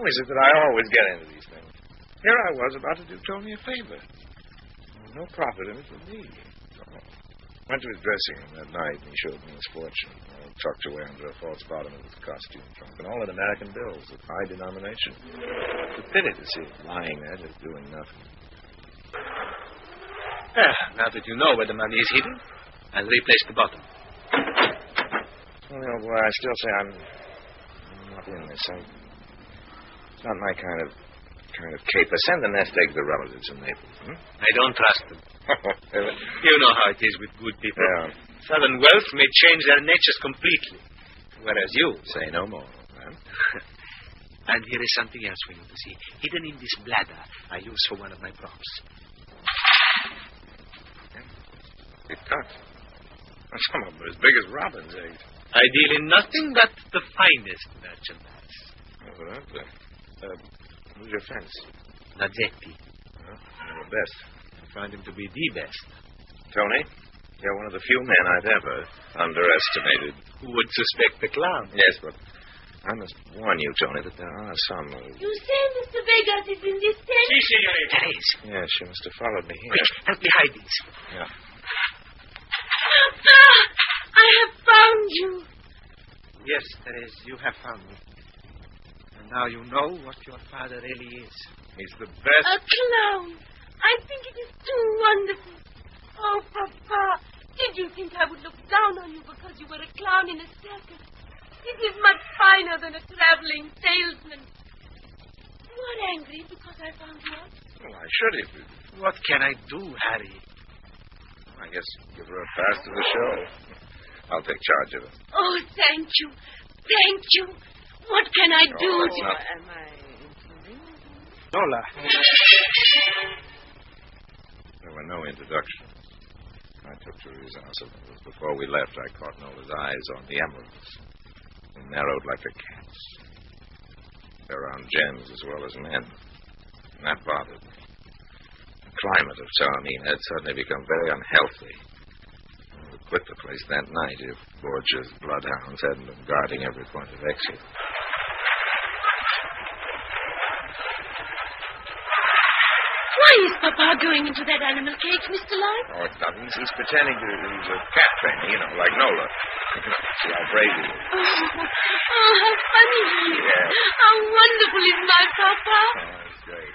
How is it that I always get into these things? Here I was about to do Tony a favor. No profit in it for me. Went to his dressing room that night, and he showed me his fortune, all tucked away under a false bottom of his costume trunk, and all in American bills of high denomination. It's a pity to see it lying there, just doing nothing. Now that you know where the money is hidden, I'll replace the bottom. Well, old boy, I still say I'm not in this. It's not my kind of caper. Send the nest egg to the relatives in Naples. I don't trust them. You know how it is with good people. Yeah. Sudden wealth may change their natures completely. Whereas you... Say no more, man. And here is something else for you to see. Hidden in this bladder I use for one of my props. Big cuts. Some of them are as big as robin's eggs. I deal in nothing but the finest merchandise. Evidently. Who's your fence? Nazetti. You're the best. I find him to be the best. Tony, you're one of the few men I've ever underestimated. Who would suspect the clown? Yes, but I must warn you, Tony, that there are some... You say Mr. Vegas is in this tent? Si, senorita. Therese. Yes, she must have followed me here. Quick, help me hide these. Yeah. Papa, I have found you. Yes, Therese, you have found me. And now you know what your father really is. He's the best. A clown. I think it is too wonderful. Oh, Papa, did you think I would look down on you because you were a clown in a circus? It is much finer than a traveling salesman. You are angry because I found you out? Well, I should have. What can I do, Harry? I guess give her a pass to the show. I'll take charge of it. Oh, thank you. Thank you. What can I do? Am I... Nola. There were no introductions. I took Teresa out. Before we left, I caught Nola's eyes on the emeralds. They narrowed like a cat's. They're on gems as well as men. And that bothered me. The climate of Taormina had suddenly become very unhealthy. We quit the place that night if Borgia's bloodhounds hadn't been guarding every point of exit. Why is Papa going into that animal cage, Mr. Lime? Oh, it's nothing. He's pretending he's a cat trainer, like Nola. See how brave he is. Oh, how funny he is. Yeah. How wonderful is my Papa. Oh, he's great.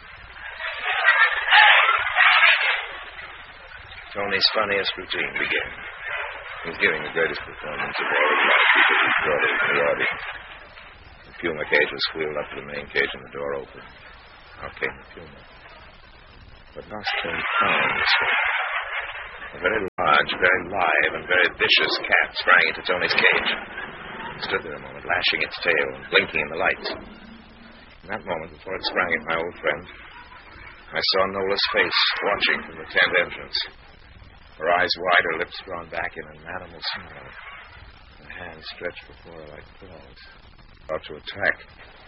Tony's funniest routine began. He's giving the greatest performance of all his life because he's brought it to the audience. The puma cage was wheeled up to the main cage and the door opened. Out came the puma. But Nos came prowling this way. A very large, very live, and very vicious cat sprang into Tony's cage. It stood there a moment, lashing its tail and blinking in the lights. In that moment, before it sprang at my old friend, I saw Nola's face watching from the tent entrance. Her eyes wide, her lips drawn back in an animal smile. Her hands stretched before her like claws, about to attack.